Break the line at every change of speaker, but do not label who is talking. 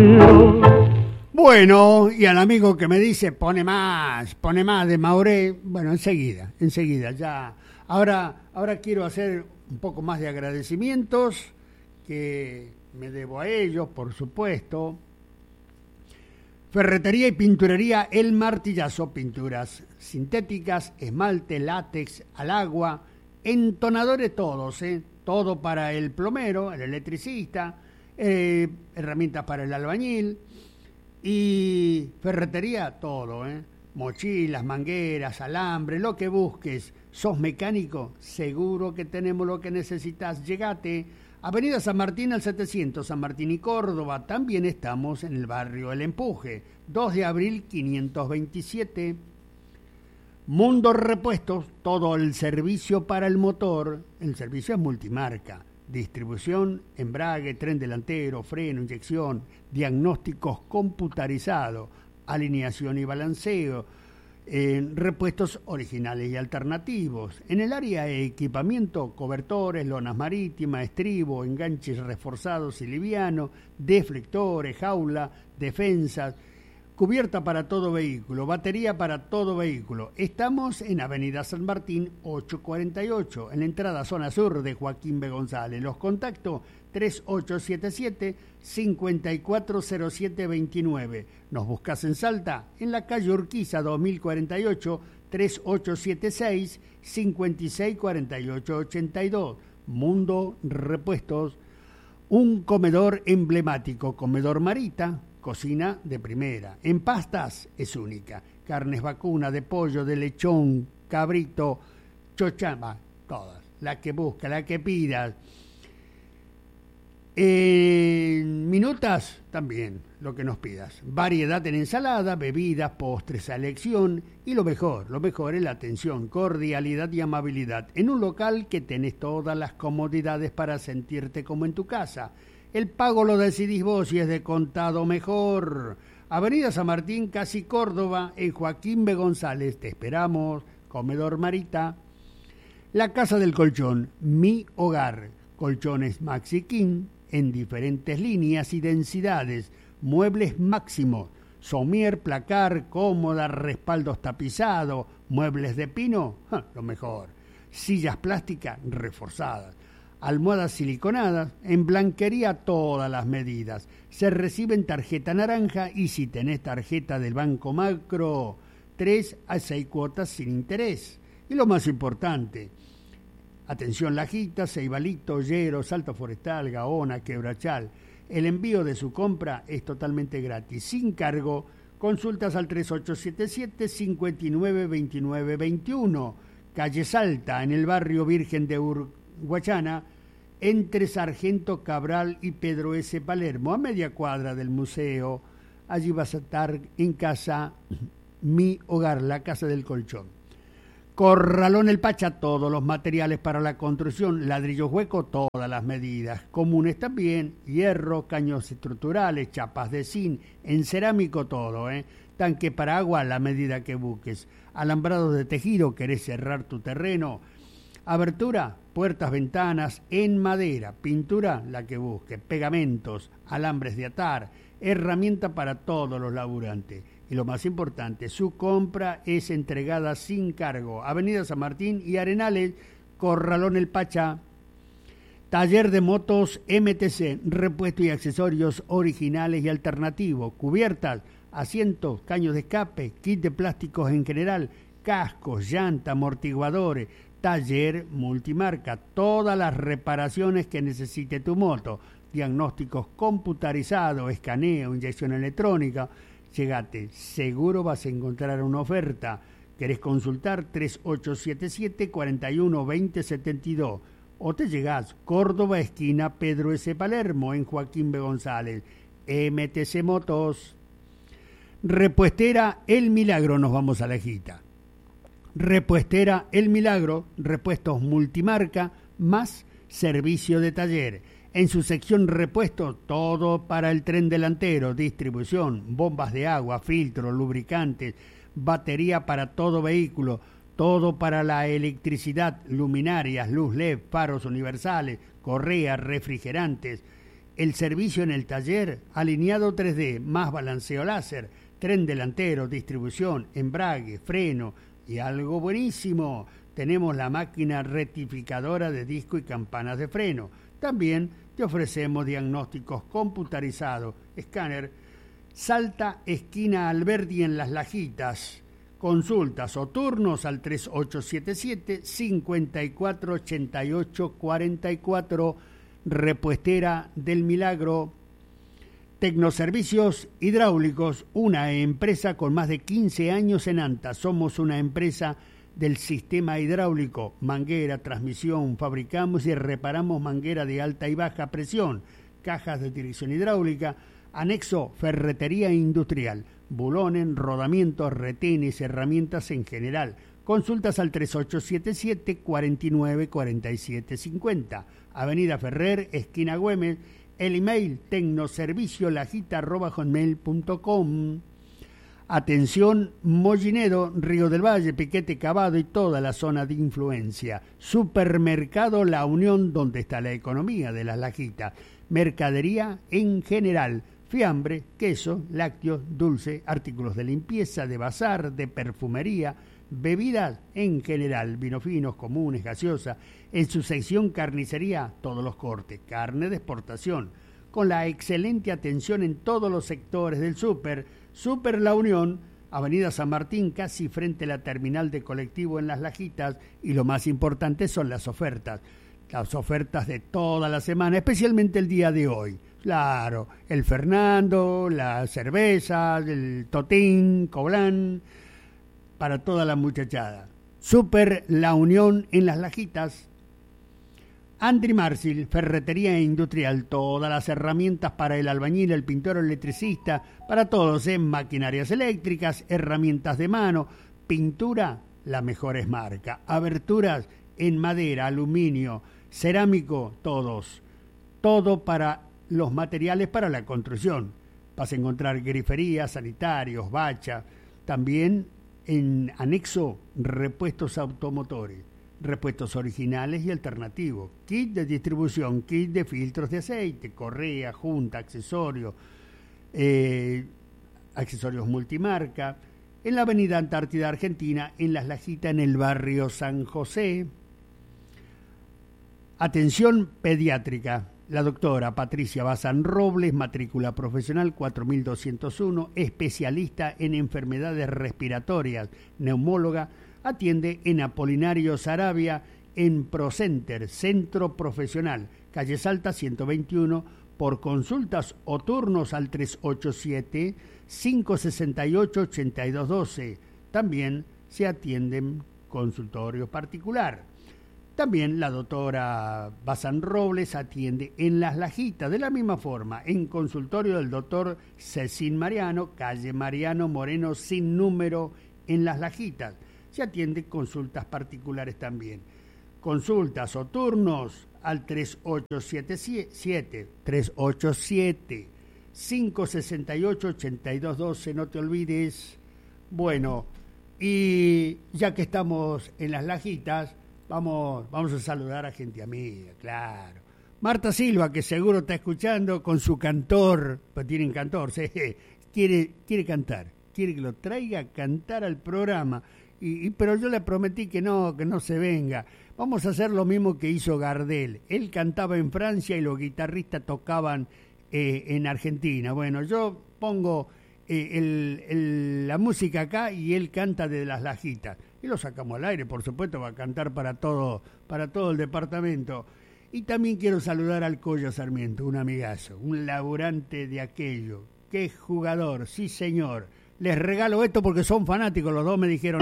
Bueno, y al amigo que me dice, pone más de Mauré, bueno, enseguida, ya. Ahora quiero hacer un poco más de agradecimientos, que me debo a ellos, por supuesto. Ferretería y pinturería El Martillazo, pinturas sintéticas, esmalte, látex, al agua, entonadores todos, todo para el plomero, el electricista, herramientas para el albañil. Y ferretería, todo, mochilas, mangueras, alambre, lo que busques. ¿Sos mecánico? Seguro que tenemos lo que necesitas. Llegate. Avenida San Martín al 700, San Martín y Córdoba. También estamos en el barrio El Empuje, 2 de abril 527. Mundo Repuestos, todo el servicio para el motor. El servicio es multimarca. Distribución, embrague, tren delantero, freno, inyección, diagnósticos computarizados, alineación y balanceo, repuestos originales y alternativos. En el área de equipamiento, cobertores, lonas marítimas, estribo, enganches reforzados y livianos, deflectores, jaula, defensas, cubierta para todo vehículo, batería para todo vehículo. Estamos en Avenida San Martín 848, en la entrada zona sur de Joaquín B. González. Los contactos 3877-540729. Nos buscas en Salta, en la calle Urquiza 2048, 3876-564882. Mundo Repuestos, un comedor emblemático, Comedor Marita. Cocina de primera. En pastas es única. Carnes vacuna, de pollo, de lechón, cabrito, chochamba, todas. La que busca, la que pidas. En minutas también, lo que nos pidas. Variedad en ensalada, bebidas, postres a elección. Y lo mejor es la atención, cordialidad y amabilidad. En un local que tenés todas las comodidades para sentirte como en tu casa. El pago lo decidís vos y es de contado mejor. Avenida San Martín, casi Córdoba, en Joaquín B. González. Te esperamos. Comedor Marita. La Casa del Colchón, mi hogar. Colchones Maxi King en diferentes líneas y densidades. Muebles máximos. Somier, placar, cómoda, respaldos tapizados. Muebles de pino, lo mejor. Sillas plásticas reforzadas. Almohadas siliconadas, en blanquería todas las medidas. Se reciben tarjeta naranja y si tenés tarjeta del Banco Macro, 3 a 6 cuotas sin interés. Y lo más importante, atención Lajita, Ceibalito, Llero, Salto Forestal, Gaona, Quebrachal. El envío de su compra es totalmente gratis, sin cargo. Consultas al 3877-592921. Calle Salta, en el barrio Virgen de Guachana, entre Sargento Cabral y Pedro S. Palermo, a media cuadra del museo. Allí vas a estar en casa, mi hogar, la Casa del Colchón. Corralón El Pacha, todos los materiales para la construcción, ladrillos huecos, todas las medidas, comunes también, hierro, caños estructurales, chapas de zinc, en cerámico todo, tanque para agua, la medida que busques, alambrados de tejido, querés cerrar tu terreno, abertura, puertas, ventanas en madera, pintura, la que busque, pegamentos, alambres de atar, herramienta para todos los laburantes. Y lo más importante, su compra es entregada sin cargo. Avenida San Martín y Arenales, Corralón El Pacha. Taller de motos MTC, repuesto y accesorios originales y alternativos, cubiertas, asientos, caños de escape, kit de plásticos en general, cascos, llanta, amortiguadores. Taller multimarca, todas las reparaciones que necesite tu moto, diagnósticos computarizados, escaneo, inyección electrónica. Llegate, seguro vas a encontrar una oferta. ¿Querés consultar? 3877-412072 o te llegás Córdoba, esquina Pedro S. Palermo, en Joaquín B. González. MTC Motos. Repuestera El Milagro, nos vamos a la Lajita. Repuestera El Milagro, repuestos multimarca más servicio de taller. En su sección repuestos, todo para el tren delantero, distribución, bombas de agua, filtros, lubricantes, batería para todo vehículo, todo para la electricidad, luminarias, luz LED, faros universales, correas, refrigerantes, el servicio en el taller, alineado 3D, más balanceo láser, tren delantero, distribución, embrague, freno y algo buenísimo. Tenemos la máquina rectificadora de disco y campanas de freno. También te ofrecemos diagnósticos computarizados, escáner, Salta, esquina Alberdi en Las Lajitas. Consultas o turnos al 3877-548844, Repuestera del Milagro. Tecnoservicios Hidráulicos, una empresa con más de 15 años en Anta. Somos una empresa del sistema hidráulico, manguera, transmisión, fabricamos y reparamos manguera de alta y baja presión, cajas de dirección hidráulica, anexo ferretería industrial, bulones, rodamientos, retenes, herramientas en general. Consultas al 3877-494750, Avenida Ferrer, esquina Güemes. El email tecnoserviciolajita@hotmail.com. Atención Mollinedo, Río del Valle, Piquete, Cavado y toda la zona de influencia. Supermercado La Unión, donde está la economía de Las Lajitas. Mercadería en general, fiambre, queso, lácteos, dulce, artículos de limpieza, de bazar, de perfumería, bebidas en general, vinos finos, comunes, gaseosa. En su sección carnicería, todos los cortes, carne de exportación, con la excelente atención en todos los sectores del súper. Súper La Unión, Avenida San Martín, casi frente a la terminal de colectivo en Las Lajitas, y lo más importante son las ofertas de toda la semana, especialmente el día de hoy. Claro, el Fernando, las cervezas, el Totín, Coblán, para toda la muchachada. Súper La Unión en Las Lajitas. Andri Marcil, ferretería industrial, todas las herramientas para el albañil, el pintor, el electricista, para todos, maquinarias eléctricas, herramientas de mano, pintura, la mejor es marca, aberturas en madera, aluminio, cerámico, todos, todo para los materiales para la construcción. Vas a encontrar griferías, sanitarios, bacha, también en anexo repuestos automotores, repuestos originales y alternativos, kit de distribución, kit de filtros de aceite, correa, junta, accesorios multimarca, en la avenida Antártida Argentina, en Las Lajitas, en el barrio San José. Atención pediátrica. La doctora Patricia Bazán Robles, matrícula profesional 4201, especialista en enfermedades respiratorias, neumóloga, atiende en Apolinario Saravia, en ProCenter, Centro Profesional, calle Salta 121, por consultas o turnos al 387-568-8212. También se atienden consultorio particular. También la doctora Bazán Robles atiende en Las Lajitas, de la misma forma, en consultorio del doctor Cecín Mariano, calle Mariano Moreno sin número, en Las Lajitas. Se atiende consultas particulares también. Consultas o turnos al 387-568-8212, no te olvides. Bueno, y ya que estamos en Las Lajitas, vamos a saludar a gente amiga, claro. Marta Silva, que seguro está escuchando con su cantor, pues tienen cantor, sí, quiere cantar, quiere que lo traiga a cantar al programa. Pero yo le prometí que no se venga. Vamos a hacer lo mismo que hizo Gardel. Él cantaba en Francia y los guitarristas tocaban en Argentina. Bueno, yo pongo la música acá y él canta de Las Lajitas. Y lo sacamos al aire, por supuesto, va a cantar para todo el departamento. Y también quiero saludar al Coyo Sarmiento, un amigazo, un laburante de aquello. ¡Qué jugador! Sí, señor. Les regalo esto porque son fanáticos, los dos me dijeron...